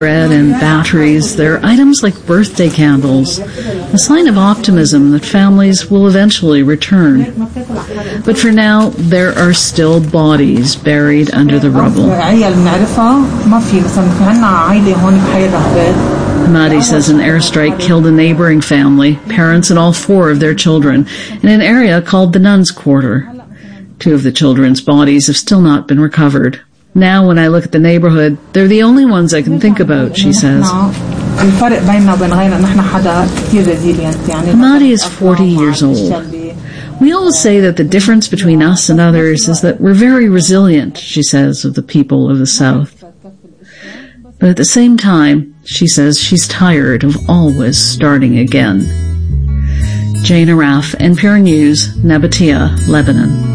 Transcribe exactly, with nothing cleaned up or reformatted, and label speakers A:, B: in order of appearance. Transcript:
A: bread and batteries. They're items like birthday candles, a sign of optimism that families will eventually return. But for now, there are still bodies buried under the rubble. Hamadi says an airstrike killed a neighboring family, parents and all four of their children, in an area called the Nuns' Quarter. Two of the children's bodies have still not been recovered. Now, when I look at the neighborhood, they're the only ones I can think about, she says. Hamadi is forty years old. We always say that the difference between us and others is that we're very resilient, she says, of the people of the South. But at the same time, she says she's tired of always starting again. Jane Araf, N P R News, Nabatea, Lebanon.